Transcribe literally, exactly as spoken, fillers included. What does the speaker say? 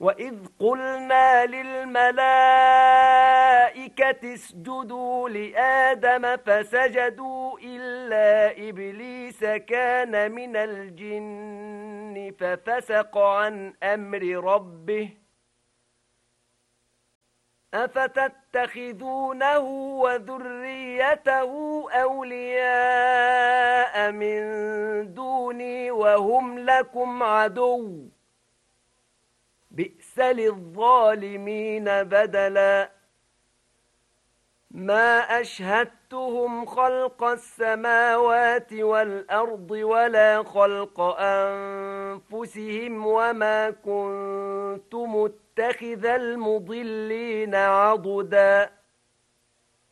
وإذ قلنا للملائكة اسجدوا لآدم فسجدوا إلا إبليس كان من الجن ففسق عن أمر ربه أفتتخذونه وذريته أولياء من دوني وهم لكم عدو بئس للظالمين بدلا ما أشهدتهم خلق السماوات والأرض ولا خلق أنفسهم وما كنت متخذ المضلين عضدا